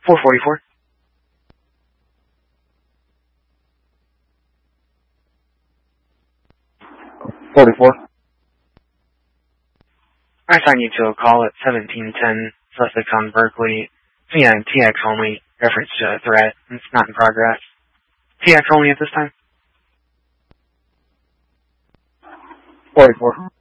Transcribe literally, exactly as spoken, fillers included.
four forty-four. forty-four. I assign you to a call at seventeen ten Sussex on Berkeley. So yeah, T X only. Reference to a threat. It's not in progress. T X only at this time. forty-four.